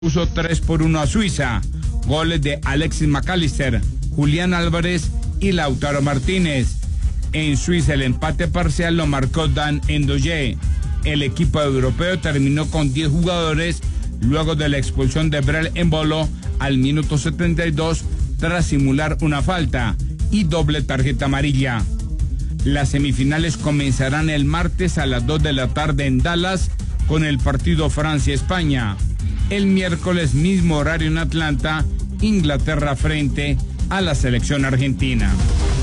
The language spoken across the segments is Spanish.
puso 3-1 a Suiza. Goles de Alexis McAllister, Julián Álvarez y Lautaro Martínez. En Suiza el empate parcial lo marcó Dan Endoye. El equipo europeo terminó con 10 jugadores luego de la expulsión de Brel Embolo al minuto 72 tras simular una falta y doble tarjeta amarilla. Las semifinales comenzarán el martes a las 2 de la tarde en Dallas con el partido Francia-España. El miércoles, mismo horario en Atlanta, Inglaterra frente a la selección argentina.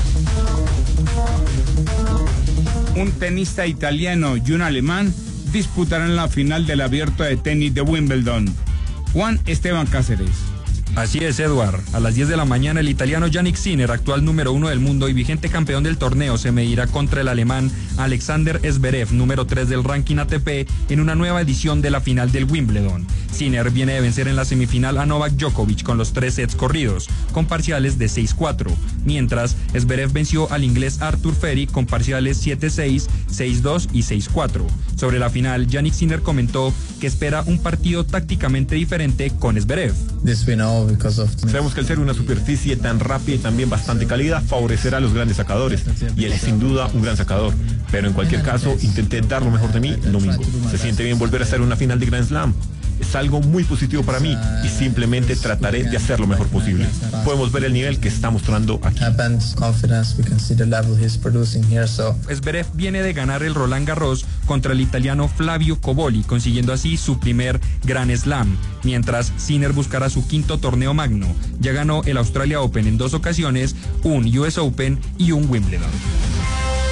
Un tenista italiano y un alemán disputarán la final del Abierto de Tenis de Wimbledon. Juan Esteban Cáceres. Así es, Edward. A las 10 de la mañana el italiano Jannik Sinner, actual número 1 del mundo y vigente campeón del torneo, se medirá contra el alemán Alexander Zverev, número 3 del ranking ATP, en una nueva edición de la final del Wimbledon. Sinner viene de vencer en la semifinal a Novak Djokovic con los 3 sets corridos, con parciales de 6-4, mientras Zverev venció al inglés Arthur Ferry con parciales 7-6, 6-2 y 6-4. Sobre la final, Jannik Sinner comentó que espera un partido tácticamente diferente con Zverev. Sabemos que al ser una superficie tan rápida y también bastante cálida, favorecerá a los grandes sacadores, y él es sin duda un gran sacador, pero en cualquier caso intenté dar lo mejor de mí el domingo. Se siente bien volver a estar en una final de Grand Slam. Es algo muy positivo para mí y simplemente trataré de hacer lo mejor posible. Podemos ver el nivel que está mostrando aquí. Zverev viene de ganar el Roland Garros contra el italiano Flavio Cobolli, consiguiendo así su primer Grand Slam, mientras Sinner buscará su quinto torneo magno. Ya ganó el Australia Open en 2 ocasiones, un US Open y un Wimbledon.